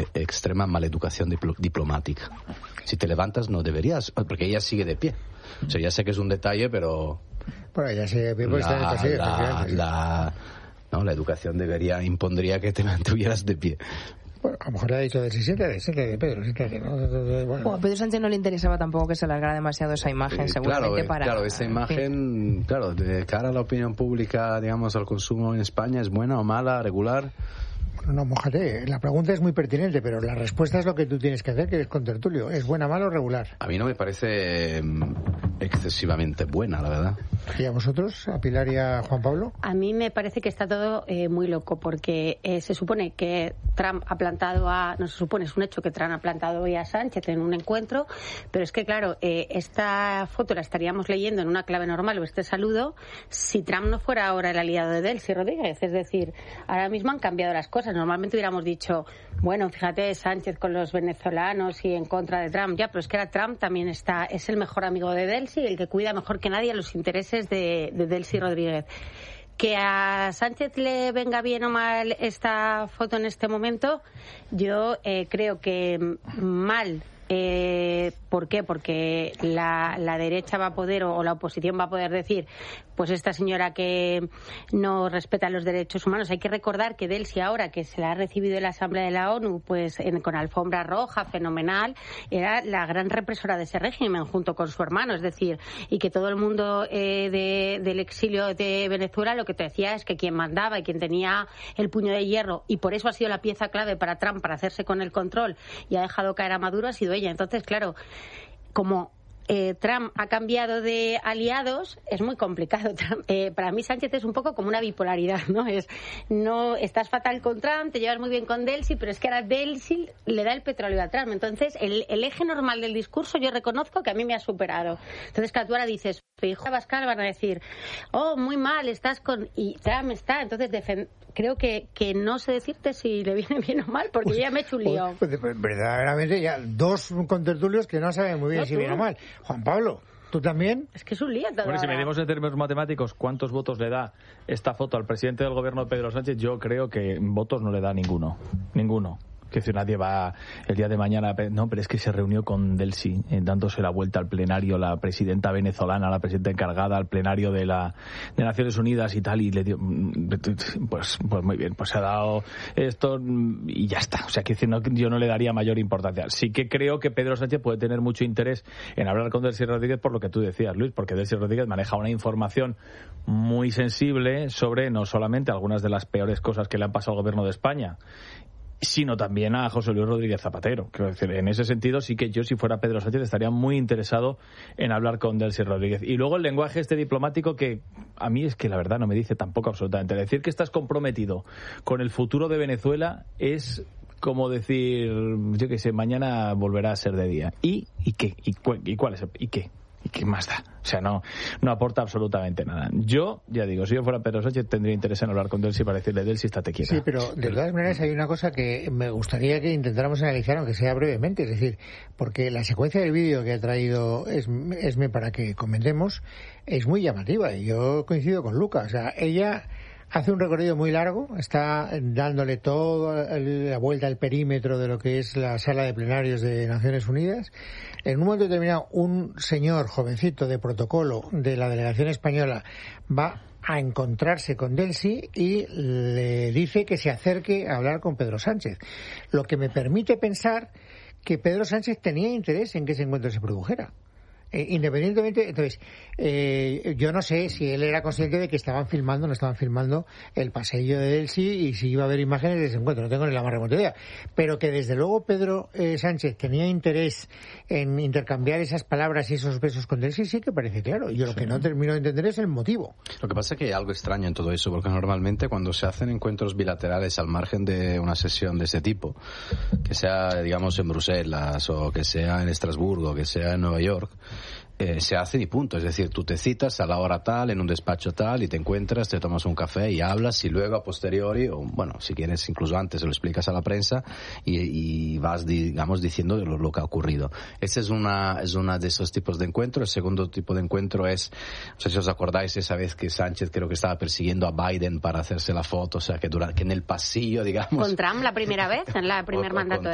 extrema maleducación diplomática. Si te levantas no deberías, porque ella sigue de pie. O sea, ya sé que es un detalle, pero... Bueno, ya sigue de pie porque está en el pasillo. La educación impondría que te mantuvieras de pie. Bueno, a lo mejor le ha dicho de siéntate, Pedro, siéntate, ¿no? Bueno, a Pedro Sánchez no le interesaba tampoco que se alargara demasiado esa imagen, seguramente Claro, esa imagen, claro, de cara a la opinión pública, digamos, al consumo en España, ¿es buena o mala, regular? No, mójate. La pregunta es muy pertinente, pero la respuesta es lo que tú tienes que hacer, que eres contertulio. ¿Es buena, mala o regular? A mí no me parece excesivamente buena, la verdad. ¿Y a vosotros, a Pilar y a Juan Pablo? A mí me parece que está todo muy loco, porque se supone que Trump ha plantado no se supone, es un hecho que Trump ha plantado hoy a Sánchez en un encuentro, pero es que, claro, esta foto la estaríamos leyendo en una clave normal, o este saludo, si Trump no fuera ahora el aliado de Delcy Rodríguez. Es decir, ahora mismo han cambiado las cosas. Normalmente hubiéramos dicho, bueno, fíjate, Sánchez con los venezolanos y en contra de Trump, ya, pero es que ahora Trump también es el mejor amigo de Delcy, el que cuida mejor que nadie los intereses de Delcy Rodríguez. Que a Sánchez le venga bien o mal esta foto en este momento, yo creo que mal. ¿Por qué? Porque la derecha va a poder, o la oposición va a poder decir, pues esta señora que no respeta los derechos humanos. Hay que recordar que Delcy, ahora que se la ha recibido en la Asamblea de la ONU, pues con alfombra roja, fenomenal, era la gran represora de ese régimen junto con su hermano. Es decir, y que todo el mundo del exilio de Venezuela lo que te decía es que quien mandaba y quien tenía el puño de hierro, y por eso ha sido la pieza clave para Trump para hacerse con el control y ha dejado caer a Maduro, ha sido ella. Entonces, claro, como Trump ha cambiado de aliados, es muy complicado. Para mí Sánchez es un poco como una bipolaridad, ¿no? No estás fatal con Trump, te llevas muy bien con Delcy, pero es que ahora Delcy le da el petróleo a Trump. Entonces, el eje normal del discurso yo reconozco que a mí me ha superado. Entonces, claro, tú ahora dices, Feijóo, Abascal van a decir, oh, muy mal, estás con... Y Trump está, entonces creo que no sé decirte si le viene bien o mal, porque yo ya me he hecho un lío. Verdaderamente, ya dos contertulios que no saben muy bien si viene o mal. Juan Pablo, ¿tú también? Es que es un lío todo. Bueno, si medimos en términos matemáticos cuántos votos le da esta foto al presidente del gobierno, Pedro Sánchez, yo creo que votos no le da ninguno. Que si nadie va el día de mañana, no, pero es que se reunió con Delcy, dándose la vuelta al plenario, la presidenta venezolana, la presidenta encargada al plenario de Naciones Unidas y tal, y le dio, pues muy bien, pues se ha dado esto y ya está. O sea, que yo no le daría mayor importancia. Sí que creo que Pedro Sánchez puede tener mucho interés en hablar con Delcy Rodríguez por lo que tú decías, Luis, porque Delcy Rodríguez maneja una información muy sensible sobre no solamente algunas de las peores cosas que le han pasado al gobierno de España, sino también a José Luis Rodríguez Zapatero. Quiero decir, en ese sentido sí que yo, si fuera Pedro Sánchez, estaría muy interesado en hablar con Delcy Rodríguez. Y luego el lenguaje diplomático, que a mí es que la verdad no me dice tampoco absolutamente. Decir que estás comprometido con el futuro de Venezuela es como decir, yo qué sé, mañana volverá a ser de día. ¿Y qué? ¿Y cuál es? ¿Y qué? ¿Y qué más da? O sea, no aporta absolutamente nada. Yo, ya digo, si yo fuera Pedro Sánchez, tendría interés en hablar con Delcy para decirle, Delcy, estate quieta. Sí, pero de todas maneras hay una cosa que me gustaría que intentáramos analizar, aunque sea brevemente. Es decir, porque la secuencia del vídeo que ha traído Esme para que comentemos es muy llamativa. Y yo coincido con Lucas. O sea, ella hace un recorrido muy largo, está dándole toda la vuelta al perímetro de lo que es la sala de plenarios de Naciones Unidas. En un momento determinado, un señor jovencito de protocolo de la delegación española va a encontrarse con Delcy y le dice que se acerque a hablar con Pedro Sánchez. Lo que me permite pensar que Pedro Sánchez tenía interés en que ese encuentro se produjera. Independientemente, entonces, yo no sé si él era consciente de que estaban filmando o no estaban filmando el pasillo de Delcy y si iba a haber imágenes de ese encuentro, no tengo ni la más remota idea. Pero que desde luego Pedro Sánchez tenía interés en intercambiar esas palabras y esos besos con Delcy, sí que parece claro. Yo lo que no termino de entender es el motivo. Lo que pasa es que hay algo extraño en todo eso, porque normalmente cuando se hacen encuentros bilaterales al margen de una sesión de ese tipo, que sea, digamos, en Bruselas o que sea en Estrasburgo, que sea en Nueva York, se hacen y punto. Es decir, tú te citas a la hora tal, en un despacho tal, y te encuentras, te tomas un café y hablas, y luego a posteriori, o bueno, si quieres incluso antes, se lo explicas a la prensa y vas, digamos, diciendo lo que ha ocurrido. Ese es una de esos tipos de encuentros. El segundo tipo de encuentro es, no sé si os acordáis, esa vez que Sánchez creo que estaba persiguiendo a Biden para hacerse la foto, o sea, que en el pasillo, digamos... Con Trump la primera vez, en la primer mandato